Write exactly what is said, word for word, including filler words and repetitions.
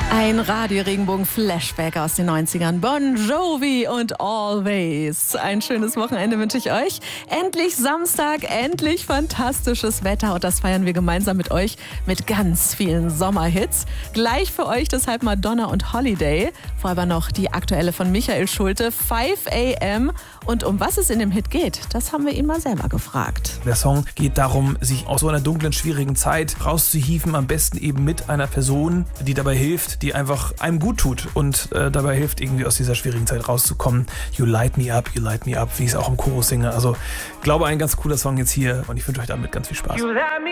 Ein Radio-Regenbogen-Flashback aus den neunzigern. Bon Jovi und Always. Ein schönes Wochenende wünsche ich euch. Endlich Samstag, endlich fantastisches Wetter. Und das feiern wir gemeinsam mit euch mit ganz vielen Sommerhits. Gleich für euch deshalb Madonna und Holiday. Vorher aber noch die aktuelle von Michael Schulte, five a m. Und um was es in dem Hit geht, das haben wir ihn mal selber gefragt. Der Song geht darum, sich aus so einer dunklen, schwierigen Zeit rauszuhieven. Am besten eben mit einer Person, die dabei hilft, die einfach einem gut tut und äh, dabei hilft, irgendwie aus dieser schwierigen Zeit rauszukommen. You light me up, you light me up, wie ich es auch im Chorus singe. Also, glaube, ein ganz cooler Song jetzt hier und ich wünsche euch damit ganz viel Spaß.